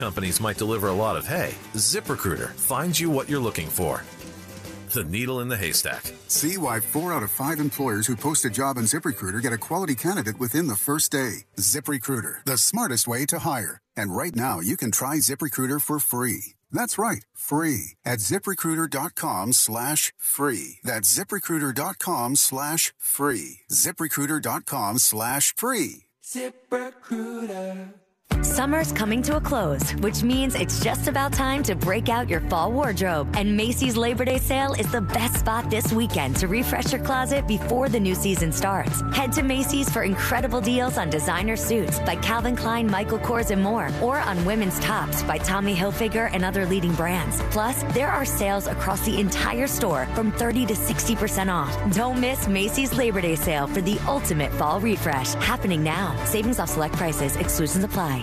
Companies might deliver a lot of hay. ZipRecruiter finds you what you're looking for. The needle in the haystack. See why 4 out of 5 employers who post a job on ZipRecruiter get a quality candidate within the first day. ZipRecruiter, the smartest way to hire. And right now, you can try ZipRecruiter for free. That's right, free at ZipRecruiter.com/free. That's ZipRecruiter.com/free. ZipRecruiter.com/free. ZipRecruiter. Summer's coming to a close, which means it's just about time to break out your fall wardrobe. And Macy's Labor Day sale is the best spot this weekend to refresh your closet before the new season starts. Head to Macy's for incredible deals on designer suits by Calvin Klein, Michael Kors, and more, or on women's tops by Tommy Hilfiger and other leading brands. Plus, there are sales across the entire store from 30 to 60% off. Don't miss Macy's Labor Day sale for the ultimate fall refresh. Happening now. Savings off select prices. Exclusions apply.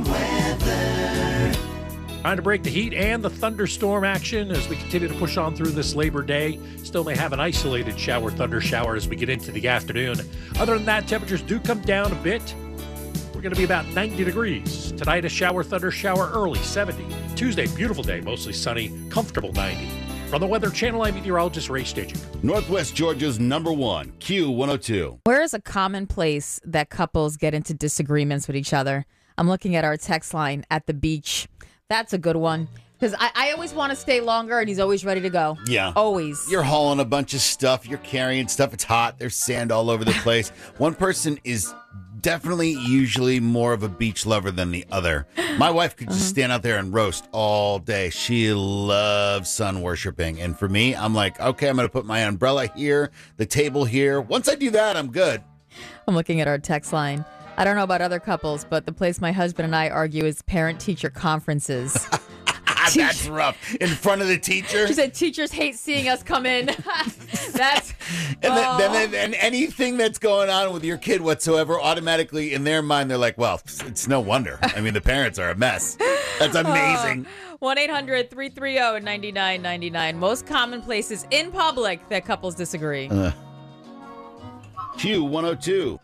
Trying to break the heat and the thunderstorm action as we continue to push on through this Labor Day. Still may have an isolated thunder shower as we get into the afternoon. Other than that, temperatures do come down a bit. We're going to be about 90 degrees. Tonight, a thunder shower early, 70. Tuesday, beautiful day, mostly sunny, comfortable 90. From the Weather Channel, I'm meteorologist Ray Staging. Northwest Georgia's #1, Q102. Where is a common place that couples get into disagreements with each other? I'm looking at our text line. At the beach. That's a good one. Because I always want to stay longer, and he's always ready to go. Yeah. Always. You're hauling a bunch of stuff. You're carrying stuff. It's hot. There's sand all over the place. One person is definitely usually more of a beach lover than the other. My wife could just stand out there and roast all day. She loves sun worshiping. And for me, I'm like, okay, I'm going to put my umbrella here, the table here. Once I do that, I'm good. I'm looking at our text line. I don't know about other couples, but the place my husband and I argue is parent-teacher conferences. That's rough. In front of the teacher? She said teachers hate seeing us come in. That's... And anything that's going on with your kid whatsoever, automatically in their mind, they're like, well, it's no wonder. I mean, the parents are a mess. That's amazing. 1-800-330-9999. Most common places in public that couples disagree. Q102.